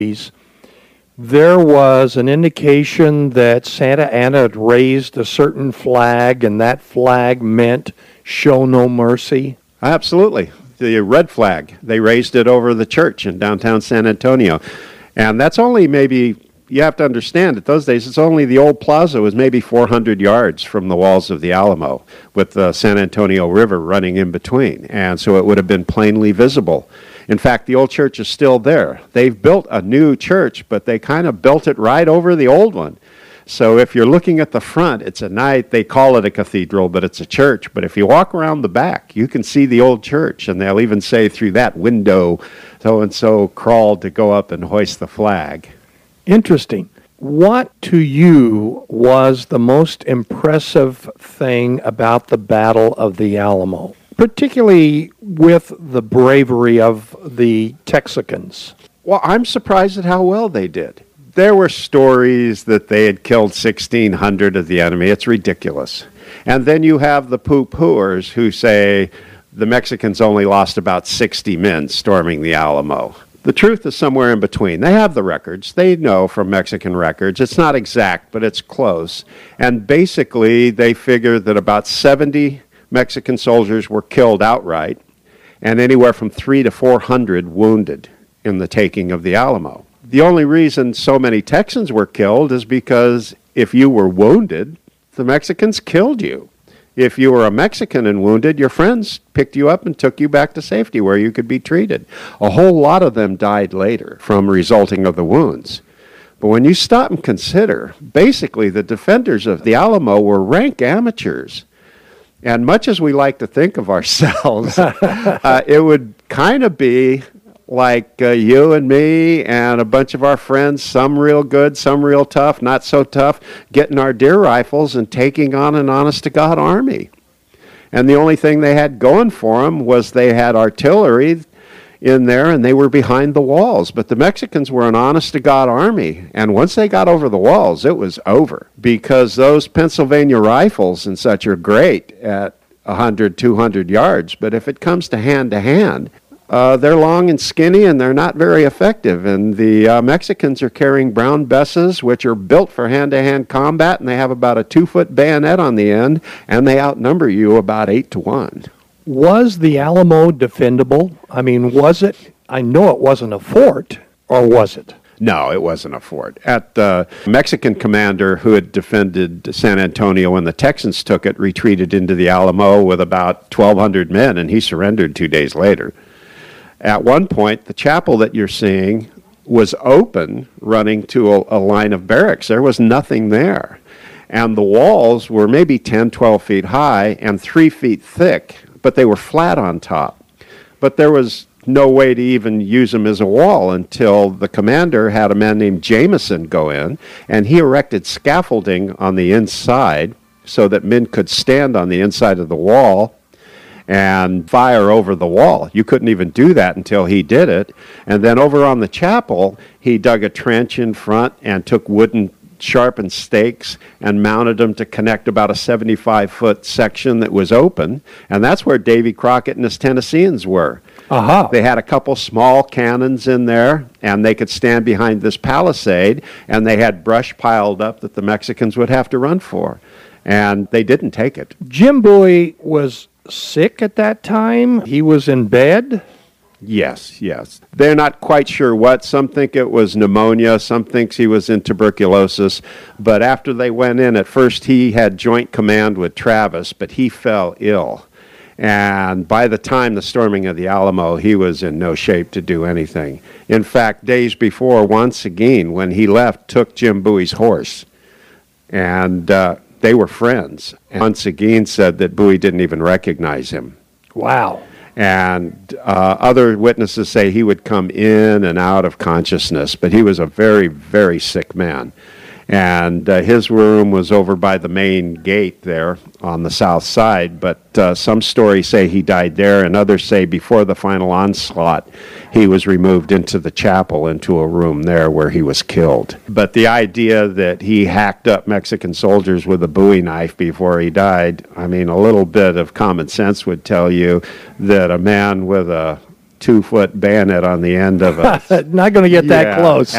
there was an indication that Santa Anna had raised a certain flag, and that flag meant show no mercy. Absolutely. The red flag, they raised it over the church in downtown San Antonio. And that's only maybe, you have to understand, at those days, it's only the old plaza was maybe 400 yards from the walls of the Alamo, with the San Antonio River running in between. And so it would have been plainly visible. In fact, the old church is still there. They've built a new church, but they kind of built it right over the old one. So if you're looking at the front, it's a night, they call it a cathedral, but it's a church. But if you walk around the back, you can see the old church, and they'll even say through that window, so-and-so crawled to go up and hoist the flag. Interesting. What to you was the most impressive thing about the Battle of the Alamo, particularly with the bravery of the Texicans? Well, I'm surprised at how well they did. There were stories that they had killed 1,600 of the enemy. It's ridiculous. And then you have the poo-pooers who say the Mexicans only lost about 60 men storming the Alamo. The truth is somewhere in between. They have the records. They know from Mexican records. It's not exact, but it's close. And basically, they figure that about 70 Mexican soldiers were killed outright, and anywhere from 300 to 400 wounded in the taking of the Alamo. The only reason so many Texans were killed is because if you were wounded, the Mexicans killed you. If you were a Mexican and wounded, your friends picked you up and took you back to safety where you could be treated. A whole lot of them died later from resulting of the wounds. But when you stop and consider, basically the defenders of the Alamo were rank amateurs. And much as we like to think of ourselves, it would kind of be like you and me and a bunch of our friends, some real good, some real tough, not so tough, getting our deer rifles and taking on an honest-to-God army. And the only thing they had going for them was they had artillery in there and they were behind the walls. But the Mexicans were an honest-to-God army. And once they got over the walls, it was over. Because those Pennsylvania rifles and such are great at 100, 200 yards. But if it comes to hand, they're long and skinny, and they're not very effective. And the Mexicans are carrying Brown Besses, which are built for hand-to-hand combat, and they have about a 2-foot bayonet on the end, and they outnumber you about 8-1. Was the Alamo defendable? I mean, was it? I know it wasn't a fort, or was it? No, it wasn't a fort. At the Mexican commander who had defended San Antonio when the Texans took it, retreated into the Alamo with about 1,200 men, and he surrendered 2 days later. At one point, the chapel that you're seeing was open, running to a line of barracks. There was nothing there. And the walls were maybe 10, 12 feet high and 3 feet thick, but they were flat on top. But there was no way to even use them as a wall until the commander had a man named Jameson go in, and he erected scaffolding on the inside so that men could stand on the inside of the wall and fire over the wall. You couldn't even do that until he did it. And then over on the chapel, he dug a trench in front and took wooden sharpened stakes and mounted them to connect about a 75-foot section that was open. And that's where Davy Crockett and his Tennesseans were. Uh-huh. They had a couple small cannons in there, and they could stand behind this palisade, and they had brush piled up that the Mexicans would have to run for. And they didn't take it. Jim Bowie was sick at that time? He was in bed? Yes. They're not quite sure what. Some think it was pneumonia. Some thinks he was in tuberculosis. But after they went in, at first he had joint command with Travis, but he fell ill. And by the time the storming of the Alamo, he was in no shape to do anything. In fact, days before, Juan Seguin, when he left, took Jim Bowie's horse. And they were friends. And Juan Seguin said that Bowie didn't even recognize him. Wow. And other witnesses say he would come in and out of consciousness, but he was a very, very sick man. And his room was over by the main gate there on the south side, but some stories say he died there, and others say before the final onslaught, he was removed into the chapel, into a room there where he was killed. But the idea that he hacked up Mexican soldiers with a Bowie knife before he died, I mean, a little bit of common sense would tell you that a man with a 2-foot bayonet on the end of a Not going to get that Yeah, close.